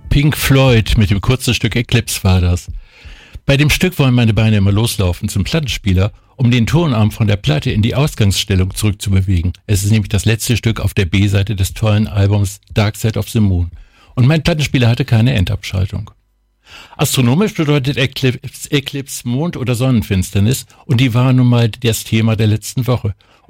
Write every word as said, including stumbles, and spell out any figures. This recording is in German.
Pink Floyd mit dem kurzen Stück Eclipse war das. Bei dem Stück wollen meine Beine immer loslaufen zum Plattenspieler, um den Tonarm von der Platte in die Ausgangsstellung zurückzubewegen. Es ist nämlich das letzte Stück auf der B-Seite des tollen Albums Dark Side of the Moon. Und mein Plattenspieler hatte keine Endabschaltung. Astronomisch bedeutet Eclipse, Eclipse Mond- oder Sonnenfinsternis und die war nun mal das Thema der letzten Woche.